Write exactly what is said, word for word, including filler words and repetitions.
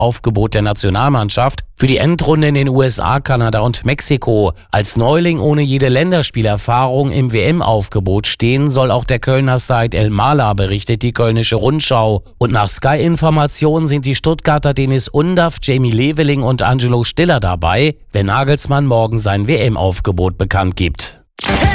Aufgebot der Nationalmannschaft für die Endrunde in den U S A, Kanada und Mexiko. Als Neuling ohne jede Länderspielerfahrung im W M-Aufgebot stehen soll auch der Kölner Said El-Mala, berichtet die Kölnische Rundschau. Und nach Sky-Informationen sind die Stuttgarter Deniz Undav, Jamie Leveling und Angelo Stiller dabei, wenn Nagelsmann morgen sein W M-Aufgebot bekannt gibt.